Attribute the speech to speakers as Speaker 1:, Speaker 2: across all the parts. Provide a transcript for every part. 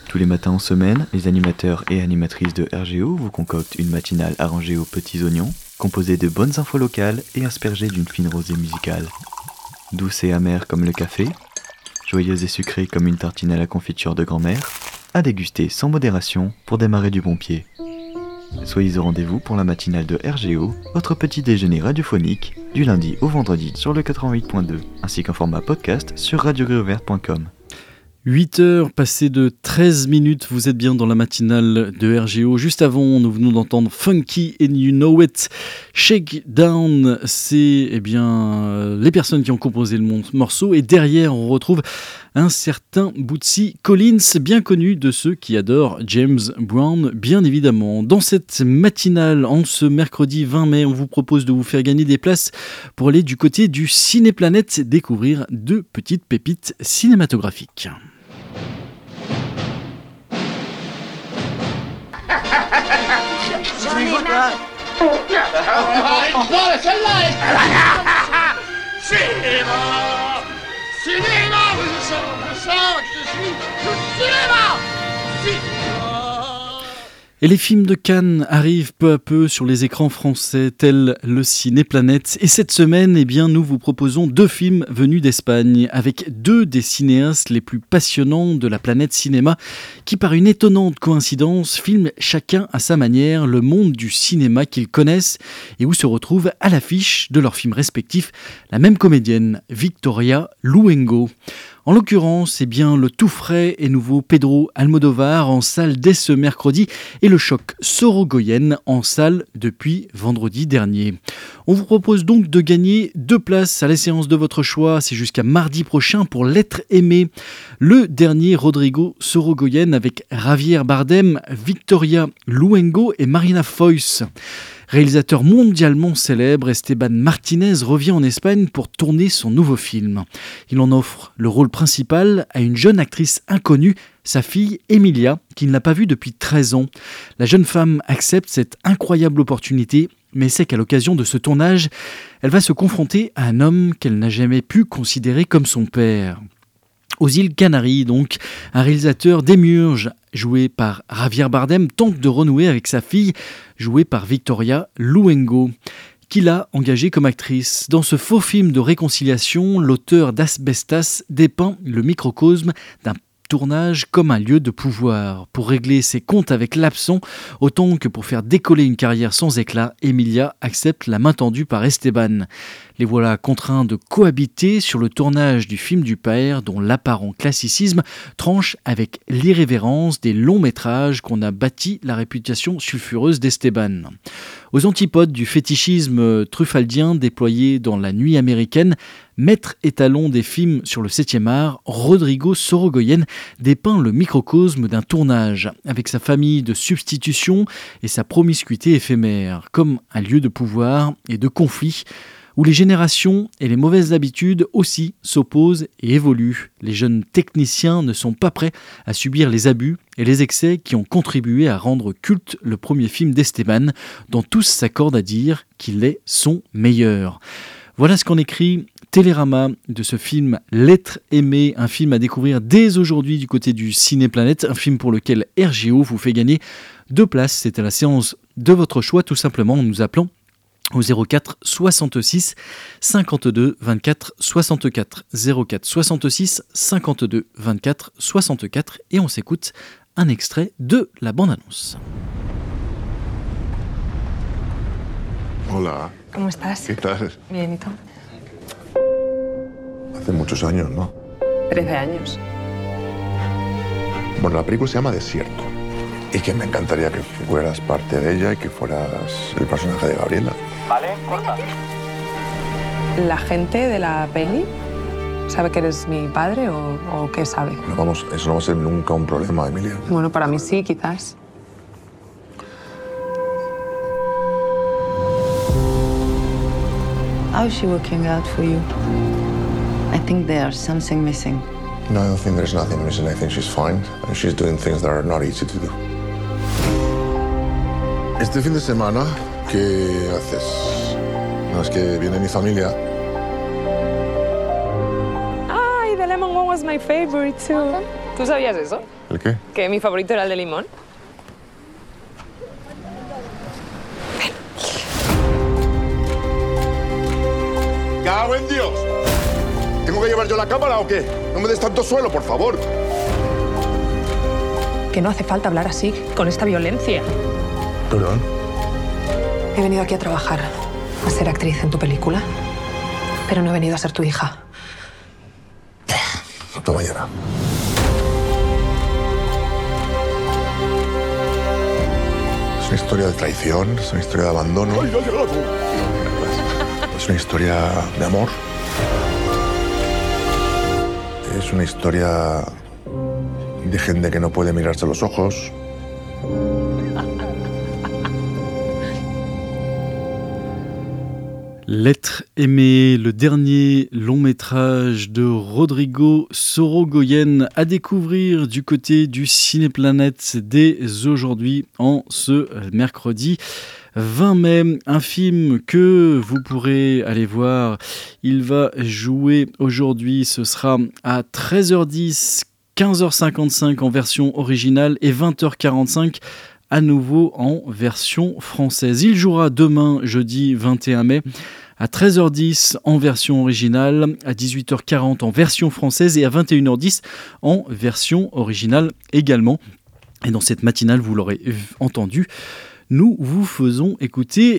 Speaker 1: Tous les matins en semaine, les animateurs et animatrices de RGO vous concoctent une matinale arrangée aux petits oignons, composée de bonnes infos locales et aspergée d'une fine rosée musicale. Douce et amère comme le café, joyeuse et sucrée comme une tartine à la confiture de grand-mère, à déguster sans modération pour démarrer du bon pied. Soyez au rendez-vous pour la matinale de RGO, votre petit déjeuner radiophonique, du lundi au vendredi sur le 88.2, ainsi qu'en format podcast sur radiogréouverte.com.
Speaker 2: 8h passées de 13 minutes, vous êtes bien dans la matinale de RGO. Juste avant, nous venons d'entendre Funky and You Know It, Shake Down, c'est les personnes qui ont composé le morceau. Et derrière, on retrouve un certain Bootsy Collins, bien connu de ceux qui adorent James Brown, bien évidemment. Dans cette matinale, en ce mercredi 20 mai, on vous propose de vous faire gagner des places pour aller du côté du Cinéplanète, découvrir 2 petites pépites cinématographiques.
Speaker 3: J'en ai marre.
Speaker 4: Cinéma, je sens que je suis le cinéma.
Speaker 2: Et les films de Cannes arrivent peu à peu sur les écrans français, tels le Cinéplanète. Et cette semaine, nous vous proposons 2 films venus d'Espagne, avec 2 des cinéastes les plus passionnants de la planète cinéma, qui par une étonnante coïncidence filment chacun à sa manière le monde du cinéma qu'ils connaissent et où se retrouve à l'affiche de leurs films respectifs la même comédienne, Victoria Luengo. En l'occurrence, le tout frais et nouveau Pedro Almodóvar en salle dès ce mercredi et le choc Sorogoyen en salle depuis vendredi dernier. On vous propose donc de gagner 2 places à la séance de votre choix, c'est jusqu'à mardi prochain pour L'être aimé, le dernier Rodrigo Sorogoyen avec Javier Bardem, Victoria Luengo et Marina Foïs. Réalisateur mondialement célèbre, Esteban Martínez revient en Espagne pour tourner son nouveau film. Il en offre le rôle principal à une jeune actrice inconnue, sa fille Emilia, qui ne l'a pas vue depuis 13 ans. La jeune femme accepte cette incroyable opportunité, mais sait qu'à l'occasion de ce tournage, elle va se confronter à un homme qu'elle n'a jamais pu considérer comme son père. Aux îles Canaries, donc, un réalisateur démiurge, joué par Javier Bardem, tente de renouer avec sa fille, jouée par Victoria Luengo, qu'il a engagée comme actrice. Dans ce faux film de réconciliation, l'auteur d'Asbestas dépeint le microcosme d'un tournage comme un lieu de pouvoir. Pour régler ses comptes avec l'absent, autant que pour faire décoller une carrière sans éclat, Emilia accepte la main tendue par Esteban. Les voilà contraints de cohabiter sur le tournage du film du père, dont l'apparent classicisme tranche avec l'irrévérence des longs métrages qu'on a bâti la réputation sulfureuse d'Esteban. Aux antipodes du fétichisme truffaldien déployé dans La Nuit américaine, maître étalon des films sur le 7e art, Rodrigo Sorogoyen dépeint le microcosme d'un tournage, avec sa famille de substitution et sa promiscuité éphémère, comme un lieu de pouvoir et de conflit, où les générations et les mauvaises habitudes aussi s'opposent et évoluent. Les jeunes techniciens ne sont pas prêts à subir les abus et les excès qui ont contribué à rendre culte le premier film d'Esteban, dont tous s'accordent à dire qu'il est son meilleur. Voilà ce qu'en écrit Télérama de ce film L'être aimé, un film à découvrir dès aujourd'hui du côté du Cinéplanète, un film pour lequel RGO vous fait gagner 2 places. C'est à la séance de votre choix, tout simplement en nous appelant au 04 66 52 24 64, 04 66 52 24 64, et on s'écoute un extrait de la bande-annonce.
Speaker 5: Hola.
Speaker 6: ¿Cómo estás?
Speaker 5: ¿Qué tal?
Speaker 6: Bien, ¿y tú?
Speaker 5: Hace muchos años, ¿no?
Speaker 6: 13 años.
Speaker 5: Bueno, la película se llama Desierto. Y que me encantaría que fueras parte de ella y que fueras el personaje de Gabriela.
Speaker 7: Vale, corta.
Speaker 6: ¿La gente de la peli sabe que eres mi padre o qué sabe?
Speaker 5: No vamos, eso no va a ser nunca un problema, Emilia.
Speaker 6: Bueno, para mí sí, quizás.
Speaker 8: How's she working out for you? I think there's something missing.
Speaker 5: No, I don't think there's nothing missing. I think she's fine. And she's doing things that are not easy to do. Este fin de semana, ¿qué haces? No, es que viene mi familia.
Speaker 6: Ay, the lemon one was my favorite too. ¿Tú sabías eso?
Speaker 5: ¿El qué?
Speaker 6: Que mi favorito era el de limón.
Speaker 5: ¡Cago en Dios! ¿Tengo que llevar yo la cámara o qué? No me des tanto suelo, por favor.
Speaker 6: Que no hace falta hablar así, con esta violencia.
Speaker 5: Perdón.
Speaker 6: He venido aquí a trabajar, a ser actriz en tu película, pero no he venido a ser tu hija.
Speaker 5: Hasta mañana. Es una historia de traición, es una historia de abandono. ¡Ay, ha llegado! Es una historia de amor. Es una historia de gente que no puede mirarse a los ojos.
Speaker 2: L'être aimé, le dernier long métrage de Rodrigo Sorogoyen à découvrir du côté du Cinéplanète dès aujourd'hui en ce mercredi 20 mai, un film que vous pourrez aller voir. Il va jouer aujourd'hui, ce sera à 13h10, 15h55 en version originale et 20h45 à nouveau en version française. Il jouera demain, jeudi 21 mai, à 13h10 en version originale, à 18h40 en version française et à 21h10 en version originale également. Et dans cette matinale, vous l'aurez entendu, nous vous faisons écouter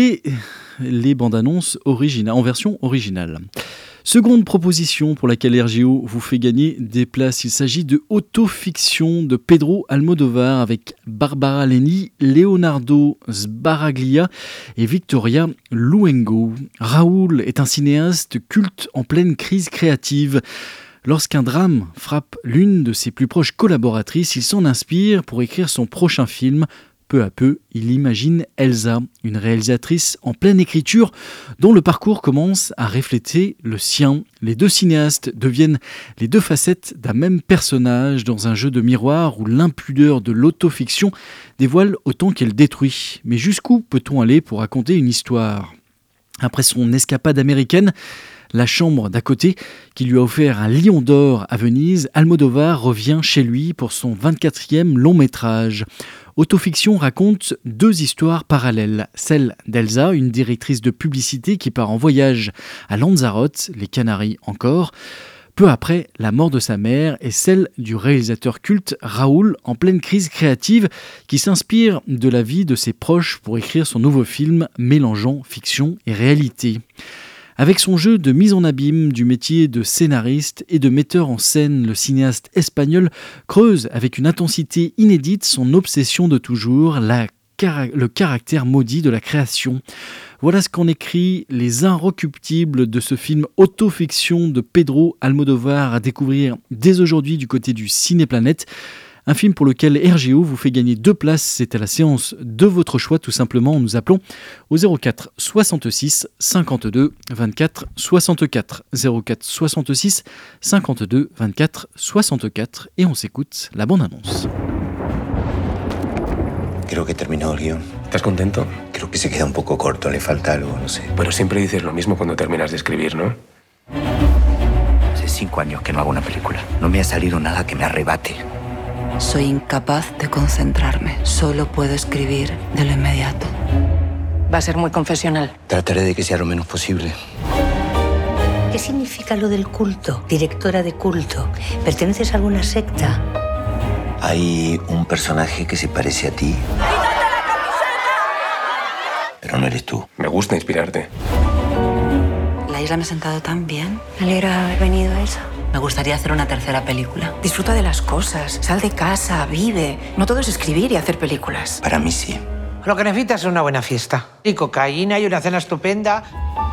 Speaker 2: les bandes-annonces en version originale. Seconde proposition pour laquelle RGO vous fait gagner des places. Il s'agit de Autofiction de Pedro Almodóvar avec Barbara Leni, Leonardo Sbaraglia et Victoria Luengo. Raoul est un cinéaste culte en pleine crise créative. Lorsqu'un drame frappe l'une de ses plus proches collaboratrices, il s'en inspire pour écrire son prochain film. Peu à peu, il imagine Elsa, une réalisatrice en pleine écriture dont le parcours commence à refléter le sien. Les deux cinéastes deviennent les deux facettes d'un même personnage dans un jeu de miroir où l'impudeur de l'autofiction dévoile autant qu'elle détruit. Mais jusqu'où peut-on aller pour raconter une histoire ? Après son escapade américaine, La chambre d'à côté, qui lui a offert un lion d'or à Venise, Almodóvar revient chez lui pour son 24e long métrage. Autofiction raconte deux histoires parallèles. Celle d'Elsa, une directrice de publicité qui part en voyage à Lanzarote, les Canaries encore, peu après la mort de sa mère, et celle du réalisateur culte Raoul, en pleine crise créative, qui s'inspire de la vie de ses proches pour écrire son nouveau film mélangeant fiction et réalité. Avec son jeu de mise en abîme du métier de scénariste et de metteur en scène, le cinéaste espagnol creuse avec une intensité inédite son obsession de toujours, le caractère maudit de la création. Voilà ce qu'en écrit les inrecuptibles de ce film Autofiction de Pedro Almodóvar à découvrir dès aujourd'hui du côté du Cinéplanète. Un film pour lequel RGO vous fait gagner 2 places, c'est à la séance de votre choix tout simplement en nous appelant au 04 66 52 24 64. 04 66 52 24 64 et on s'écoute la bande-annonce.
Speaker 3: Creo que he terminado el guión.
Speaker 7: ¿Estás contento?
Speaker 3: Creo que se queda un poco corto, le falta algo, no sé.
Speaker 7: Pero siempre dices lo mismo cuando terminas de escribir, ¿no?
Speaker 3: Hace 5 años que no hago una película. No me ha salido nada que me arrebate.
Speaker 8: Soy incapaz de concentrarme. Solo puedo escribir de lo inmediato.
Speaker 6: Va a ser muy confesional.
Speaker 3: Trataré de que sea lo menos posible.
Speaker 9: ¿Qué significa lo del culto? Directora de culto. ¿Perteneces a alguna secta?
Speaker 3: Hay un personaje que se parece a ti. Pero no eres tú.
Speaker 7: Me gusta inspirarte.
Speaker 8: La isla me ha sentado tan bien.
Speaker 9: Me alegra haber venido a eso.
Speaker 8: Me gustaría hacer una tercera película.
Speaker 10: Disfruta de las cosas, sal de casa, vive. No todo es escribir y hacer películas.
Speaker 3: Para mí sí.
Speaker 11: Lo que necesitas es una buena fiesta. Y cocaína y una cena estupenda.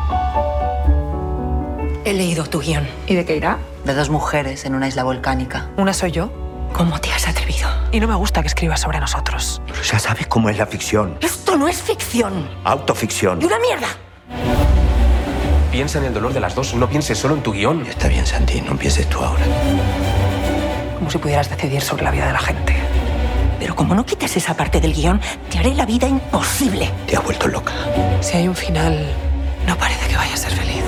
Speaker 10: He leído tu guión. ¿Y de qué irá?
Speaker 8: De 2 mujeres en una isla volcánica.
Speaker 10: ¿Una soy yo? ¿Cómo te has atrevido? Y no me gusta que escribas sobre nosotros.
Speaker 3: Pero ya sabes cómo es la ficción.
Speaker 10: Esto no es ficción.
Speaker 3: Autoficción.
Speaker 10: ¡Y una mierda!
Speaker 7: Piensa en el dolor de las dos, no pienses solo en tu guión.
Speaker 3: Está bien, Santi, no empieces tú ahora.
Speaker 10: Como si pudieras decidir sobre la vida de la gente. Pero como no quites esa parte del guión, te haré la vida imposible.
Speaker 3: Te has vuelto loca.
Speaker 10: Si hay un final, no parece que vaya a ser feliz.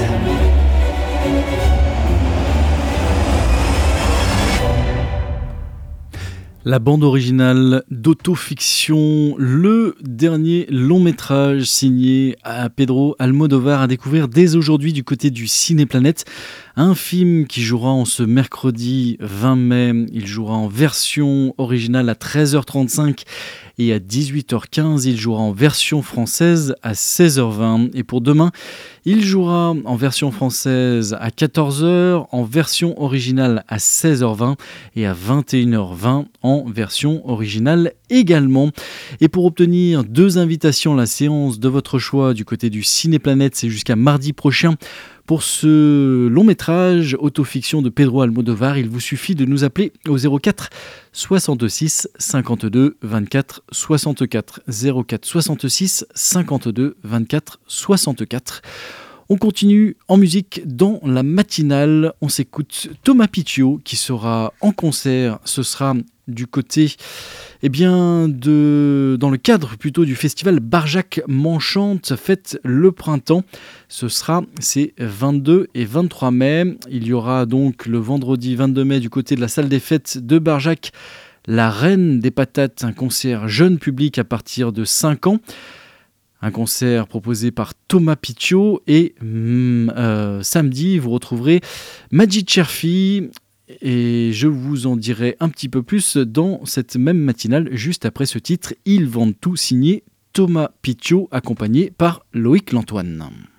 Speaker 2: La bande originale d'Autofiction, le dernier long métrage signé à Pedro Almodovar à découvrir dès aujourd'hui du côté du Cinéplanète. Un film qui jouera en ce mercredi 20 mai. Il jouera en version originale à 13h35 et à 18h15. Il jouera en version française à 16h20. Et pour demain, il jouera en version française à 14h, en version originale à 16h20 et à 21h20 en version originale également. Et pour obtenir 2 invitations à la séance de votre choix du côté du Cinéplanète, c'est jusqu'à mardi prochain. Pour ce long métrage Autofiction de Pedro Almodovar, il vous suffit de nous appeler au 04 66 52 24 64. 04 66 52 24 64. On continue en musique dans la matinale. On s'écoute Thomas Picciott qui sera en concert. Ce sera du côté, dans le cadre plutôt du festival Barjac M'Enchante, fête le printemps. Ce sera ces 22 et 23 mai. Il y aura donc le vendredi 22 mai du côté de la salle des fêtes de Barjac, La Reine des Patates, un concert jeune public à partir de 5 ans. Un concert proposé par Thomas Picciott et samedi, vous retrouverez Majid Cherfi et je vous en dirai un petit peu plus dans cette même matinale juste après ce titre. Ils vendent tout signé Thomas Picciott accompagné par Loïc Lantoine.